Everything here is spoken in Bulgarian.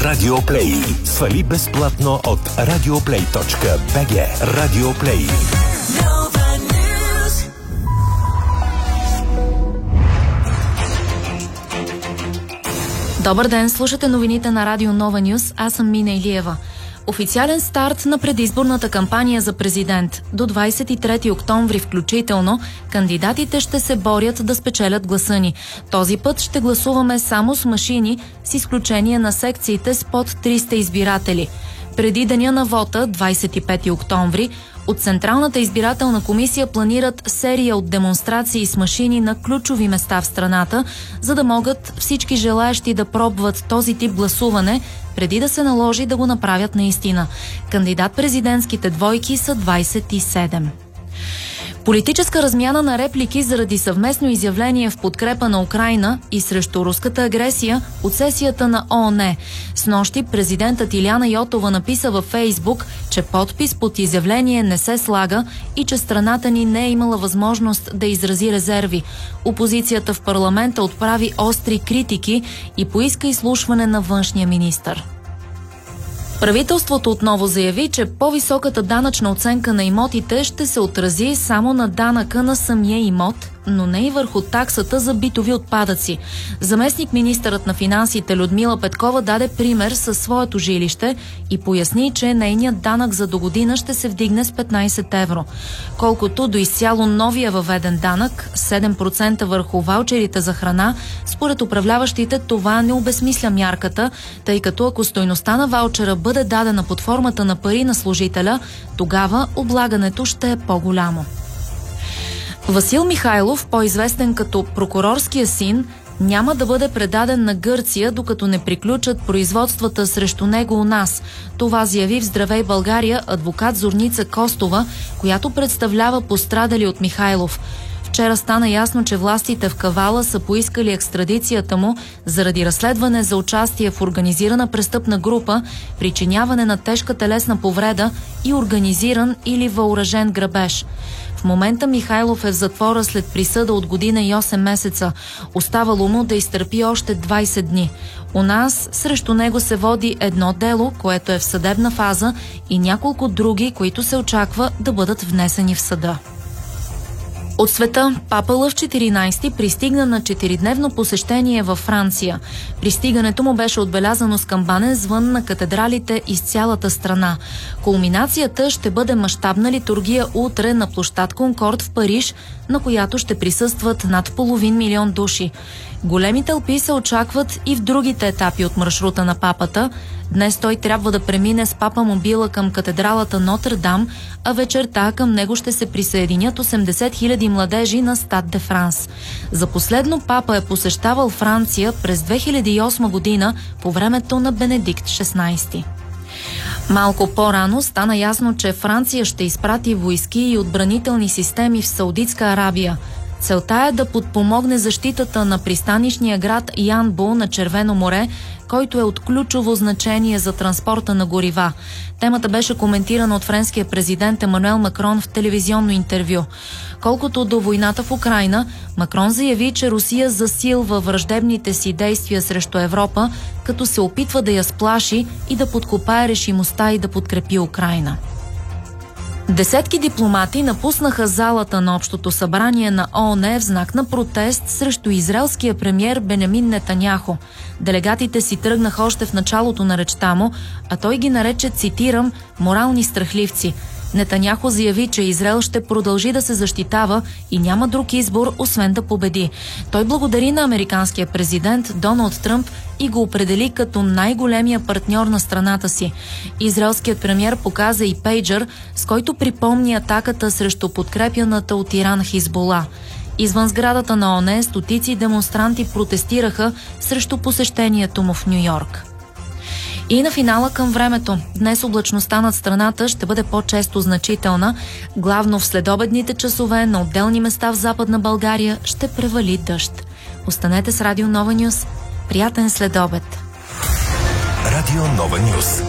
Radio Play. Свали безплатно от radioplay.bg. Radio Play. Добър ден, слушате новините на Радио Нова Нюс. Аз съм Мина Илиева. Официален старт на предизборната кампания за президент. До 23 октомври включително кандидатите ще се борят да спечелят гласа ни. Този път ще гласуваме само с машини, с изключение на секциите с под 300 избиратели. Преди деня на вота, 25 октомври, от Централната избирателна комисия планират серия от демонстрации с машини на ключови места в страната, за да могат всички желаещи да пробват този тип гласуване, преди да се наложи да го направят наистина. Кандидат-президентските двойки са 27. Политическа размяна на реплики заради съвместно изявление в подкрепа на Украйна и срещу руската агресия от сесията на ООН. Снощи президентът Илияна Йотова написа във Фейсбук, че подпис под изявление не се слага и че страната ни не е имала възможност да изрази резерви. Опозицията в парламента отправи остри критики и поиска изслушване на външния министър. Правителството отново заяви, че по-високата данъчна оценка на имотите ще се отрази само на данъка на самия имот, но не и върху таксата за битови отпадъци. Заместник-министърът на финансите Людмила Петкова даде пример със своето жилище и поясни, че нейният данък за догодина ще се вдигне с 15 евро. Колкото до изцяло новия въведен данък, 7% върху ваучерите за храна, според управляващите това не обезмисля мярката, тъй като ако стойността на ваучера бъде дадена под формата на пари на служителя, тогава облагането ще е по-голямо. Васил Михайлов, по-известен като прокурорския син, няма да бъде предаден на Гърция, докато не приключат производствата срещу него у нас. Това заяви в Здравей България адвокат Зорница Костова, която представлява пострадали от Михайлов. Вчера стана ясно, че властите в Кавала са поискали екстрадицията му заради разследване за участие в организирана престъпна група, причиняване на тежка телесна повреда и организиран или въоръжен грабеж. В момента Михайлов е в затвора след присъда от година и 8 месеца. Оставало му да изтърпи още 20 дни. У нас срещу него се води едно дело, което е в съдебна фаза, и няколко други, които се очаква да бъдат внесени в съда. От света, папа Лъв 14 пристигна на 4-дневно посещение във Франция. Пристигането му беше отбелязано с камбанен звън на катедралите из цялата страна. Кулминацията ще бъде мащабна литургия утре на площад Конкорд в Париж, на която ще присъстват над 500 000 души. Големи тълпи се очакват и в другите етапи от маршрута на папата. Днес той трябва да премине с папа мобила към катедралата Нотр-Дам, а вечерта към него ще се присъединят 80 000 младежи на Стад де Франс. За последно папа е посещавал Франция през 2008 година по времето на Бенедикт XVI. Малко по-рано стана ясно, че Франция ще изпрати войски и отбранителни системи в Саудитска Арабия. Целта е да подпомогне защитата на пристанищния град Янбу на Червено море, който е от ключово значение за транспорта на горива. Темата беше коментирана от френския президент Емануел Макрон в телевизионно интервю. Колкото до войната в Украйна, Макрон заяви, че Русия засилва враждебните си действия срещу Европа, като се опитва да я сплаши и да подкопае решимостта и да подкрепи Украйна. Десетки дипломати напуснаха залата на Общото събрание на ООН в знак на протест срещу израелския премиер Бенямин Нетаняху. Делегатите си тръгнаха още в началото на речта му, а той ги нарече, цитирам, морални страхливци. Нетаняху заяви, че Израел ще продължи да се защитава и няма друг избор, освен да победи. Той благодари на американския президент Доналд Тръмп и го определи като най-големия партньор на страната си. Израелският премиер показа и пейджър, с който припомни атаката срещу подкрепяната от Иран Хизбола. Извън сградата на ООН стотици демонстранти протестираха срещу посещението му в Ню-Йорк. И на финала към времето. Днес облачността над страната ще бъде по-често значителна. Главно в следобедните часове на отделни места в Западна България ще превали дъжд. Останете с Радио Нова Нюс. Приятен следобед! Радио Нова Нюс.